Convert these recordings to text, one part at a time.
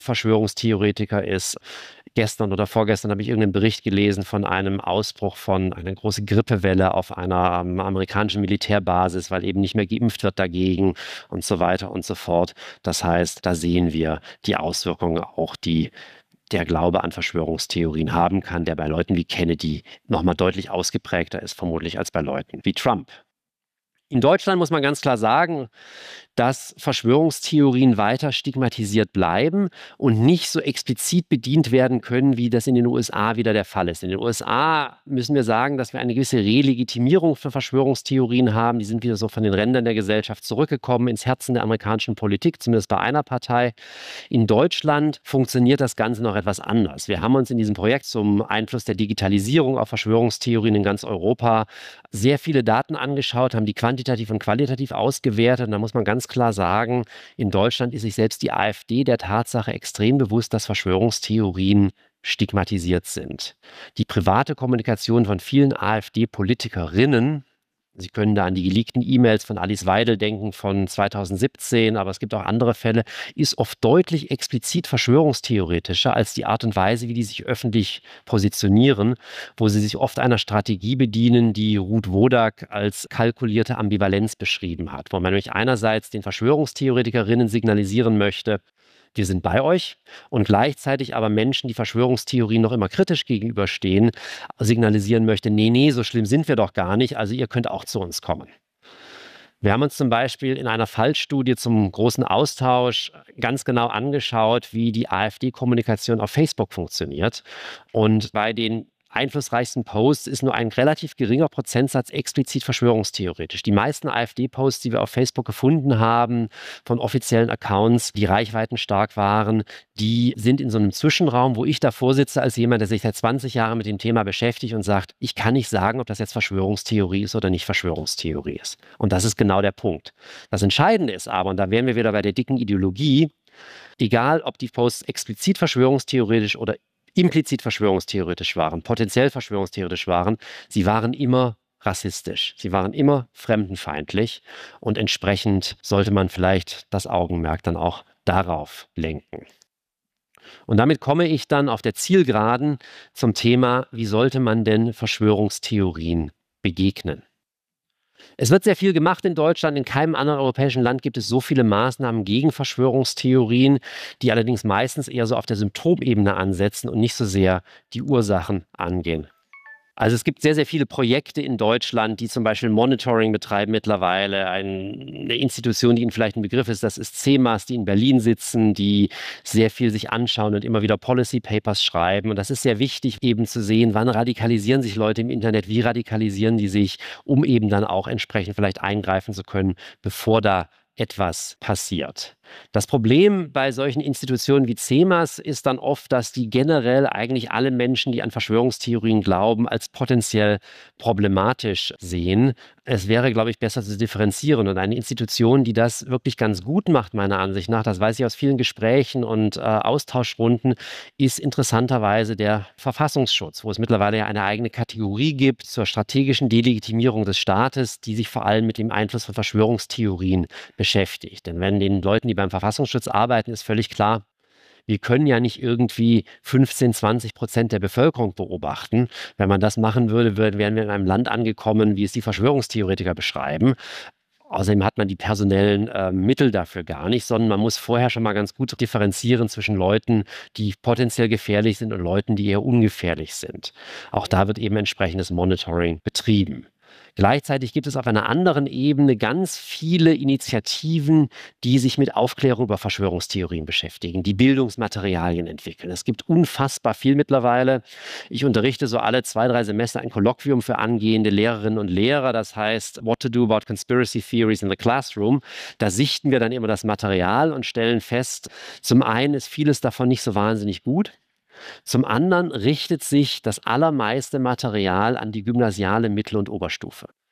Verschwörungstheoretiker ist. Gestern oder vorgestern habe ich irgendeinen Bericht gelesen von einem Ausbruch von einer großen Grippewelle auf einer amerikanischen Militärbasis, weil eben nicht mehr geimpft wird dagegen und so weiter und so fort. Das heißt, da sehen wir die Auswirkungen auch, die der Glaube an Verschwörungstheorien haben kann, der bei Leuten wie Kennedy nochmal deutlich ausgeprägter ist, vermutlich als bei Leuten wie Trump. In Deutschland muss man ganz klar sagen, dass Verschwörungstheorien weiter stigmatisiert bleiben und nicht so explizit bedient werden können, wie das in den USA wieder der Fall ist. In den USA müssen wir sagen, dass wir eine gewisse Relegitimierung für Verschwörungstheorien haben. Die sind wieder so von den Rändern der Gesellschaft zurückgekommen ins Herzen der amerikanischen Politik, zumindest bei einer Partei. In Deutschland funktioniert das Ganze noch etwas anders. Wir haben uns in diesem Projekt zum Einfluss der Digitalisierung auf Verschwörungstheorien in ganz Europa sehr viele Daten angeschaut, haben die quantitativ und qualitativ ausgewertet. Und da muss man ganz klar sagen, in Deutschland ist sich selbst die AfD der Tatsache extrem bewusst, dass Verschwörungstheorien stigmatisiert sind. Die private Kommunikation von vielen AfD-Politikerinnen, Sie können da an die geleakten E-Mails von Alice Weidel denken von 2017, aber es gibt auch andere Fälle, ist oft deutlich explizit verschwörungstheoretischer als die Art und Weise, wie die sich öffentlich positionieren, wo sie sich oft einer Strategie bedienen, die Ruth Wodak als kalkulierte Ambivalenz beschrieben hat, wo man nämlich einerseits den Verschwörungstheoretikerinnen signalisieren möchte, wir sind bei euch, und gleichzeitig aber Menschen, die Verschwörungstheorien noch immer kritisch gegenüberstehen, signalisieren möchte, nee, so schlimm sind wir doch gar nicht, also ihr könnt auch zu uns kommen. Wir haben uns zum Beispiel in einer Fallstudie zum großen Austausch ganz genau angeschaut, wie die AfD-Kommunikation auf Facebook funktioniert. Und bei den einflussreichsten Posts ist nur ein relativ geringer Prozentsatz explizit verschwörungstheoretisch. Die meisten AfD-Posts, die wir auf Facebook gefunden haben, von offiziellen Accounts, die reichweitenstark waren, die sind in so einem Zwischenraum, wo ich davor sitze als jemand, der sich seit 20 Jahren mit dem Thema beschäftigt und sagt, ich kann nicht sagen, ob das jetzt Verschwörungstheorie ist oder nicht Verschwörungstheorie ist. Und das ist genau der Punkt. Das Entscheidende ist aber, und da wären wir wieder bei der dicken Ideologie, egal ob die Posts explizit verschwörungstheoretisch oder implizit verschwörungstheoretisch waren, potenziell verschwörungstheoretisch waren, sie waren immer rassistisch. Sie waren immer fremdenfeindlich und entsprechend sollte man vielleicht das Augenmerk dann auch darauf lenken. Und damit komme ich dann auf der Zielgeraden zum Thema, wie sollte man denn Verschwörungstheorien begegnen? Es wird sehr viel gemacht in Deutschland. In keinem anderen europäischen Land gibt es so viele Maßnahmen gegen Verschwörungstheorien, die allerdings meistens eher so auf der Symptomebene ansetzen und nicht so sehr die Ursachen angehen. Also es gibt sehr, sehr viele Projekte in Deutschland, die zum Beispiel Monitoring betreiben mittlerweile. Eine Institution, die Ihnen vielleicht ein Begriff ist, das ist CEMAS, die in Berlin sitzen, die sehr viel sich anschauen und immer wieder Policy Papers schreiben. Und das ist sehr wichtig, eben zu sehen, wann radikalisieren sich Leute im Internet, wie radikalisieren die sich, um eben dann auch entsprechend vielleicht eingreifen zu können, bevor da etwas passiert. Das Problem bei solchen Institutionen wie CEMAS ist dann oft, dass die generell eigentlich alle Menschen, die an Verschwörungstheorien glauben, als potenziell problematisch sehen. Es wäre, glaube ich, besser zu differenzieren. Und eine Institution, die das wirklich ganz gut macht, meiner Ansicht nach, das weiß ich aus vielen Gesprächen und Austauschrunden, ist interessanterweise der Verfassungsschutz, wo es mittlerweile ja eine eigene Kategorie gibt zur strategischen Delegitimierung des Staates, die sich vor allem mit dem Einfluss von Verschwörungstheorien beschäftigt. Denn wenn den Leuten, die beim Verfassungsschutz arbeiten, ist völlig klar, wir können ja nicht irgendwie 15-20% der Bevölkerung beobachten. Wenn man das machen würde, wären wir in einem Land angekommen, wie es die Verschwörungstheoretiker beschreiben. Außerdem hat man die personellen Mittel dafür gar nicht, sondern man muss vorher schon mal ganz gut differenzieren zwischen Leuten, die potenziell gefährlich sind und Leuten, die eher ungefährlich sind. Auch da wird eben entsprechendes Monitoring betrieben. Gleichzeitig gibt es auf einer anderen Ebene ganz viele Initiativen, die sich mit Aufklärung über Verschwörungstheorien beschäftigen, die Bildungsmaterialien entwickeln. Es gibt unfassbar viel mittlerweile. Ich unterrichte so alle 2-3 Semester ein Kolloquium für angehende Lehrerinnen und Lehrer, das heißt What to do about conspiracy theories in the classroom. Da sichten wir dann immer das Material und stellen fest, zum einen ist vieles davon nicht so wahnsinnig gut. Zum anderen richtet sich das allermeiste Material an die gymnasiale Mittel- und Oberstufe.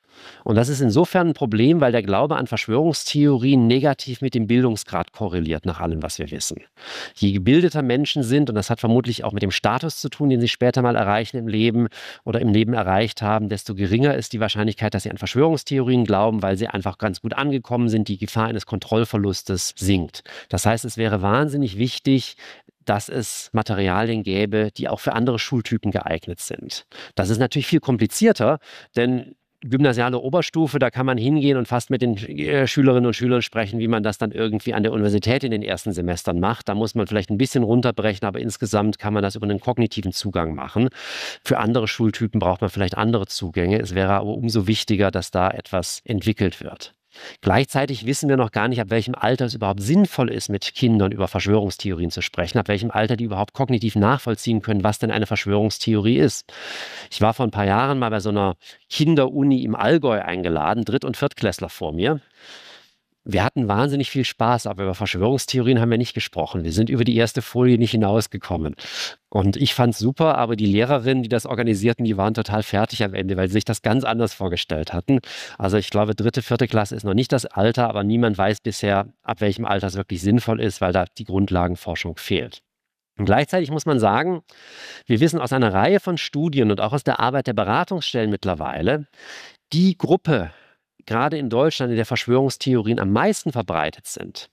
Und das ist insofern ein Problem, weil der Glaube an Verschwörungstheorien negativ mit dem Bildungsgrad korreliert, nach allem, was wir wissen. Je gebildeter Menschen sind, und das hat vermutlich auch mit dem Status zu tun, den sie später mal erreichen im Leben oder im Leben erreicht haben, desto geringer ist die Wahrscheinlichkeit, dass sie an Verschwörungstheorien glauben, weil sie einfach ganz gut angekommen sind. Die Gefahr eines Kontrollverlustes sinkt. Das heißt, es wäre wahnsinnig wichtig, dass es Materialien gäbe, die auch für andere Schultypen geeignet sind. Das ist natürlich viel komplizierter, denn gymnasiale Oberstufe, da kann man hingehen und fast mit den Schülerinnen und Schülern sprechen, wie man das dann irgendwie an der Universität in den ersten Semestern macht. Da muss man vielleicht ein bisschen runterbrechen, aber insgesamt kann man das über einen kognitiven Zugang machen. Für andere Schultypen braucht man vielleicht andere Zugänge. Es wäre aber umso wichtiger, dass da etwas entwickelt wird. Gleichzeitig wissen wir noch gar nicht, ab welchem Alter es überhaupt sinnvoll ist, mit Kindern über Verschwörungstheorien zu sprechen, ab welchem Alter die überhaupt kognitiv nachvollziehen können, was denn eine Verschwörungstheorie ist. Ich war vor ein paar Jahren mal bei so einer Kinderuni im Allgäu eingeladen, Dritt- und Viertklässler vor mir. Wir hatten wahnsinnig viel Spaß, aber über Verschwörungstheorien haben wir nicht gesprochen. Wir sind über die erste Folie nicht hinausgekommen. Und ich fand es super, aber die Lehrerinnen, die das organisierten, die waren total fertig am Ende, weil sie sich das ganz anders vorgestellt hatten. Also ich glaube, dritte, vierte Klasse ist noch nicht das Alter, aber niemand weiß bisher, ab welchem Alter es wirklich sinnvoll ist, weil da die Grundlagenforschung fehlt. Und gleichzeitig muss man sagen, wir wissen aus einer Reihe von Studien und auch aus der Arbeit der Beratungsstellen mittlerweile, die Gruppe, gerade in Deutschland, in der Verschwörungstheorien am meisten verbreitet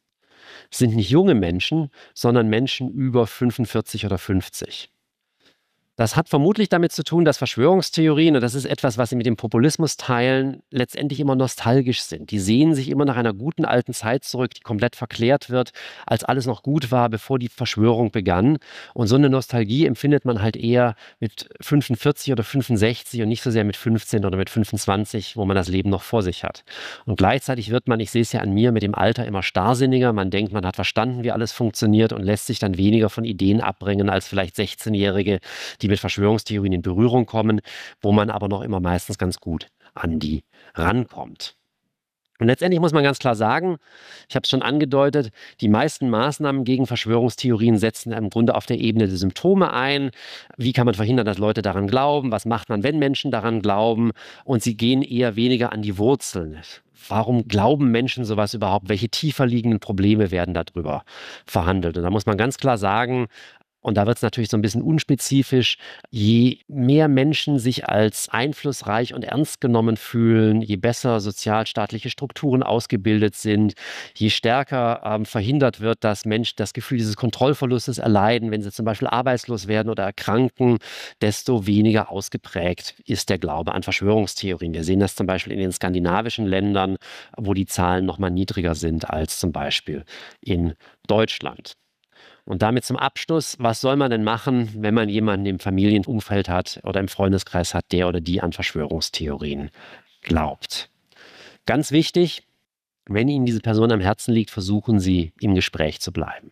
sind nicht junge Menschen, sondern Menschen über 45 oder 50. Das hat vermutlich damit zu tun, dass Verschwörungstheorien, und das ist etwas, was sie mit dem Populismus teilen, letztendlich immer nostalgisch sind. Die sehen sich immer nach einer guten alten Zeit zurück, die komplett verklärt wird, als alles noch gut war, bevor die Verschwörung begann. Und so eine Nostalgie empfindet man halt eher mit 45 oder 65 und nicht so sehr mit 15 oder mit 25, wo man das Leben noch vor sich hat. Und gleichzeitig wird man, ich sehe es ja an mir, mit dem Alter immer starrsinniger. Man denkt, man hat verstanden, wie alles funktioniert und lässt sich dann weniger von Ideen abbringen als vielleicht 16-Jährige, die mit Verschwörungstheorien in Berührung kommen, wo man aber noch immer meistens ganz gut an die rankommt. Und letztendlich muss man ganz klar sagen, ich habe es schon angedeutet, die meisten Maßnahmen gegen Verschwörungstheorien setzen im Grunde auf der Ebene der Symptome ein. Wie kann man verhindern, dass Leute daran glauben? Was macht man, wenn Menschen daran glauben? Und sie gehen eher weniger an die Wurzeln. Warum glauben Menschen sowas überhaupt? Welche tiefer liegenden Probleme werden darüber verhandelt? Und da muss man ganz klar sagen, und da wird es natürlich so ein bisschen unspezifisch, je mehr Menschen sich als einflussreich und ernst genommen fühlen, je besser sozialstaatliche Strukturen ausgebildet sind, je stärker verhindert wird, dass Menschen das Gefühl dieses Kontrollverlustes erleiden, wenn sie zum Beispiel arbeitslos werden oder erkranken, desto weniger ausgeprägt ist der Glaube an Verschwörungstheorien. Wir sehen das zum Beispiel in den skandinavischen Ländern, wo die Zahlen noch mal niedriger sind als zum Beispiel in Deutschland. Und damit zum Abschluss, was soll man denn machen, wenn man jemanden im Familienumfeld hat oder im Freundeskreis hat, der oder die an Verschwörungstheorien glaubt? Ganz wichtig, wenn Ihnen diese Person am Herzen liegt, versuchen Sie, im Gespräch zu bleiben.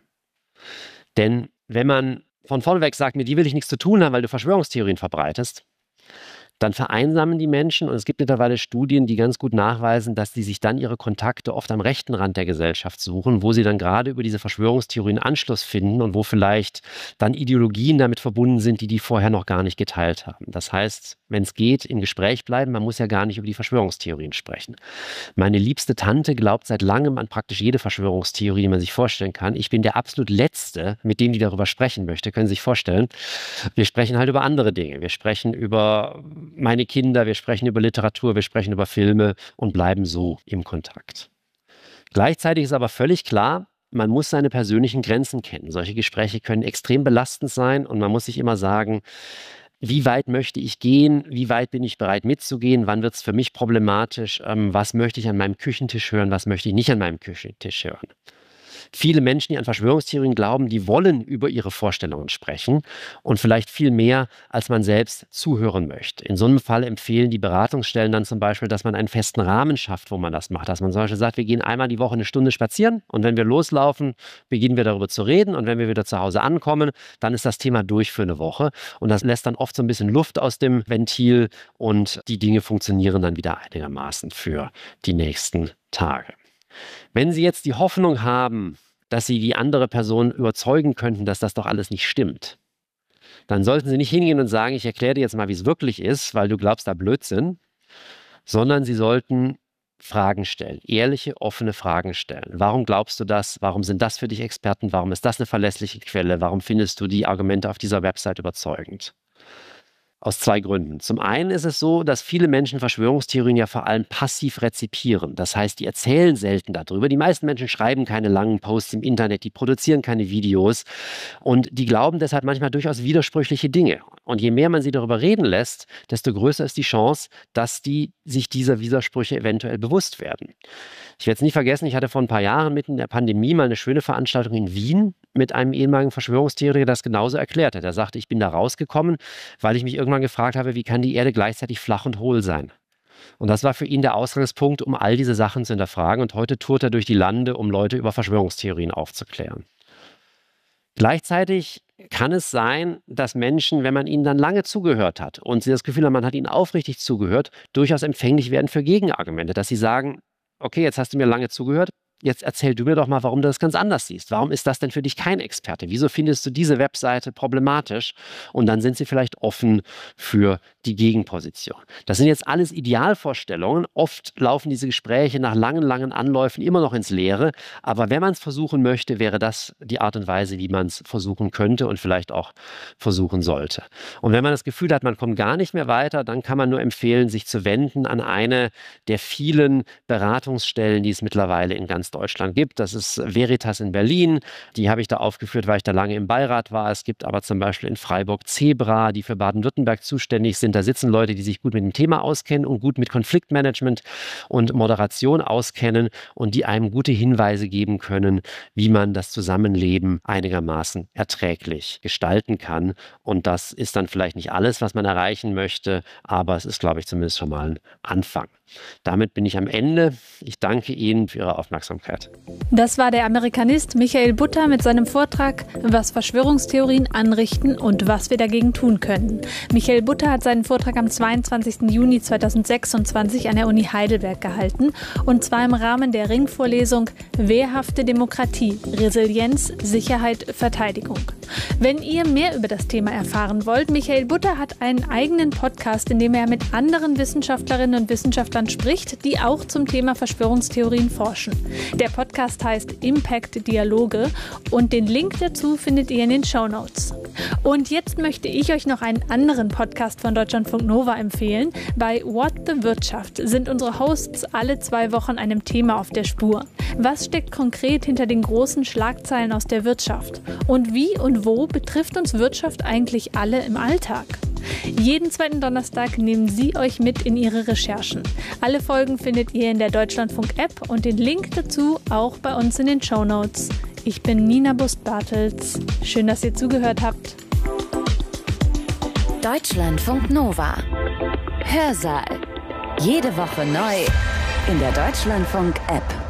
Denn wenn man von vorneweg sagt, mit dir will ich nichts zu tun haben, weil du Verschwörungstheorien verbreitest, dann vereinsamen die Menschen und es gibt mittlerweile Studien, die ganz gut nachweisen, dass die sich dann ihre Kontakte oft am rechten Rand der Gesellschaft suchen, wo sie dann gerade über diese Verschwörungstheorien Anschluss finden und wo vielleicht dann Ideologien damit verbunden sind, die vorher noch gar nicht geteilt haben. Das heißt, wenn es geht, im Gespräch bleiben, man muss ja gar nicht über die Verschwörungstheorien sprechen. Meine liebste Tante glaubt seit langem an praktisch jede Verschwörungstheorie, die man sich vorstellen kann. Ich bin der absolut Letzte, mit dem die darüber sprechen möchte, können Sie sich vorstellen. Wir sprechen halt über andere Dinge. Wir sprechen über meine Kinder, wir sprechen über Literatur, wir sprechen über Filme und bleiben so im Kontakt. Gleichzeitig ist aber völlig klar, man muss seine persönlichen Grenzen kennen. Solche Gespräche können extrem belastend sein und man muss sich immer sagen, wie weit möchte ich gehen? Wie weit bin ich bereit mitzugehen? Wann wird es für mich problematisch? Was möchte ich an meinem Küchentisch hören? Was möchte ich nicht an meinem Küchentisch hören? Viele Menschen, die an Verschwörungstheorien glauben, die wollen über ihre Vorstellungen sprechen und vielleicht viel mehr, als man selbst zuhören möchte. In so einem Fall empfehlen die Beratungsstellen dann zum Beispiel, dass man einen festen Rahmen schafft, wo man das macht. Dass man zum Beispiel sagt, wir gehen einmal die Woche eine Stunde spazieren und wenn wir loslaufen, beginnen wir darüber zu reden und wenn wir wieder zu Hause ankommen, dann ist das Thema durch für eine Woche und das lässt dann oft so ein bisschen Luft aus dem Ventil und die Dinge funktionieren dann wieder einigermaßen für die nächsten Tage. Wenn Sie jetzt die Hoffnung haben, dass Sie die andere Person überzeugen könnten, dass das doch alles nicht stimmt, dann sollten Sie nicht hingehen und sagen, ich erkläre dir jetzt mal, wie es wirklich ist, weil du glaubst da Blödsinn, sondern sie sollten Fragen stellen, ehrliche, offene Fragen stellen. Warum glaubst du das? Warum sind das für dich Experten? Warum ist das eine verlässliche Quelle? Warum findest du die Argumente auf dieser Website überzeugend? Aus 2 Gründen. Zum einen ist es so, dass viele Menschen Verschwörungstheorien ja vor allem passiv rezipieren. Das heißt, die erzählen selten darüber. Die meisten Menschen schreiben keine langen Posts im Internet, die produzieren keine Videos und die glauben deshalb manchmal durchaus widersprüchliche Dinge. Und je mehr man sie darüber reden lässt, desto größer ist die Chance, dass die sich dieser Widersprüche eventuell bewusst werden. Ich werde es nie vergessen, ich hatte vor ein paar Jahren mitten in der Pandemie mal eine schöne Veranstaltung in Wien mit einem ehemaligen Verschwörungstheoretiker, der das genauso erklärte. Der sagte, ich bin da rausgekommen, weil ich mich irgendwann gefragt habe, wie kann die Erde gleichzeitig flach und hohl sein? Und das war für ihn der Ausgangspunkt, um all diese Sachen zu hinterfragen. Und heute tourt er durch die Lande, um Leute über Verschwörungstheorien aufzuklären. Gleichzeitig kann es sein, dass Menschen, wenn man ihnen dann lange zugehört hat und sie das Gefühl haben, man hat ihnen aufrichtig zugehört, durchaus empfänglich werden für Gegenargumente, dass sie sagen, okay, jetzt hast du mir lange zugehört, jetzt erzähl du mir doch mal, warum du das ganz anders siehst. Warum ist das denn für dich kein Experte? Wieso findest du diese Webseite problematisch? Und dann sind sie vielleicht offen für die Gegenposition. Das sind jetzt alles Idealvorstellungen. Oft laufen diese Gespräche nach langen, langen Anläufen immer noch ins Leere. Aber wenn man es versuchen möchte, wäre das die Art und Weise, wie man es versuchen könnte und vielleicht auch versuchen sollte. Und wenn man das Gefühl hat, man kommt gar nicht mehr weiter, dann kann man nur empfehlen, sich zu wenden an eine der vielen Beratungsstellen, die es mittlerweile in ganz Deutschland gibt. Das ist Veritas in Berlin. Die habe ich da aufgeführt, weil ich da lange im Beirat war. Es gibt aber zum Beispiel in Freiburg Zebra, die für Baden-Württemberg zuständig sind. Da sitzen Leute, die sich gut mit dem Thema auskennen und gut mit Konfliktmanagement und Moderation auskennen und die einem gute Hinweise geben können, wie man das Zusammenleben einigermaßen erträglich gestalten kann. Und das ist dann vielleicht nicht alles, was man erreichen möchte, aber es ist, glaube ich, zumindest schon mal ein Anfang. Damit bin ich am Ende. Ich danke Ihnen für Ihre Aufmerksamkeit. Das war der Amerikanist Michael Butter mit seinem Vortrag, was Verschwörungstheorien anrichten und was wir dagegen tun können. Michael Butter hat seinen Vortrag am 22. Juni 2026 an der Uni Heidelberg gehalten, und zwar im Rahmen der Ringvorlesung Wehrhafte Demokratie, Resilienz, Sicherheit, Verteidigung. Wenn ihr mehr über das Thema erfahren wollt, Michael Butter hat einen eigenen Podcast, in dem er mit anderen Wissenschaftlerinnen und Wissenschaftlern spricht, die auch zum Thema Verschwörungstheorien forschen. Der Podcast heißt Impact Dialoge und den Link dazu findet ihr in den Shownotes. Und jetzt möchte ich euch noch einen anderen Podcast von Deutschlandfunk Nova empfehlen. Bei What the Wirtschaft sind unsere Hosts alle 2 Wochen einem Thema auf der Spur. Was steckt konkret hinter den großen Schlagzeilen aus der Wirtschaft? Und wie und wo betrifft uns Wirtschaft eigentlich alle im Alltag? Jeden 2. Donnerstag nehmen sie euch mit in ihre Recherchen. Alle Folgen findet ihr in der Deutschlandfunk-App und den Link dazu auch bei uns in den Shownotes. Ich bin Nina Bust-Bartels. Schön, dass ihr zugehört habt. Deutschlandfunk Nova. Hörsaal. Jede Woche neu in der Deutschlandfunk-App.